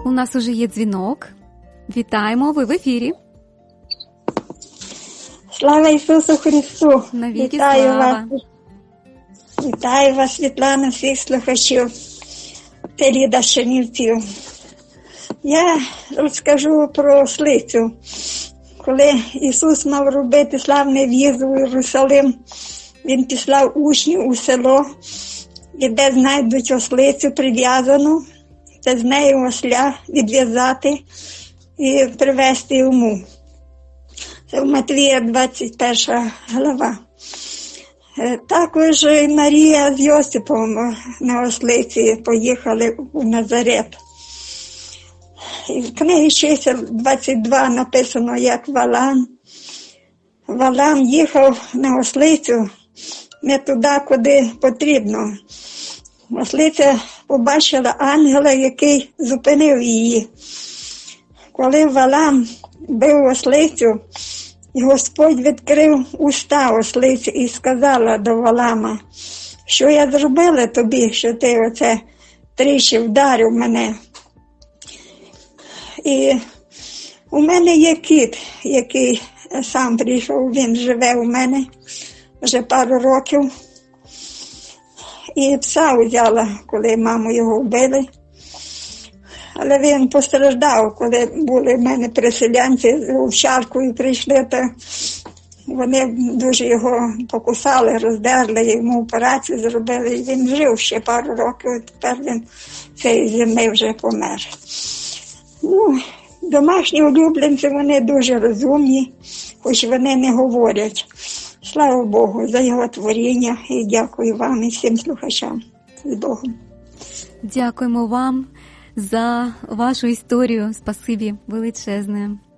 у нас уже є дзвінок. Вітаємо, ви в ефірі. Слава Ісусу Христу! Навіки Вітаю слава! вас! Вітаю вас, Світлана, всіх слухачів Теліда з Чернівців. Я розкажу про ослицю. Коли Ісус мав робити славний в'їзд у Єрусалим, Він післав учнів у село, і де знайдуть ослицю прив'язану, та з нею осля відв'язати і привезти йому. Це в Матвія 21 глава. Також Марія з Йосипом на ослиці поїхали у Назарет. І в книгі чисел 22 написано, як Валам їхав на ослицю не туди, куди потрібно. Ослиця побачила ангела, який зупинив її. Коли Валам бив ослицю, і Господь відкрив уста ослиці і сказала до Валама, що я зробила тобі, що ти оце тричі вдарив мене. І у мене є кіт, який сам прийшов, він живе у мене вже пару років. І пса взяла, коли маму його вбили. Але він постраждав, коли були в мене переселянці з овчаркою прийшли, то вони дуже його покусали, роздерли, йому операцію зробили. І він жив ще пару років, тепер він цієї зими вже помер. Ну, домашні улюбленці, вони дуже розумні, хоч вони не говорять. Слава Богу за його творіння і дякую вам і всім слухачам. З Богом. Дякуємо вам за вашу історію. Спасибі величезне.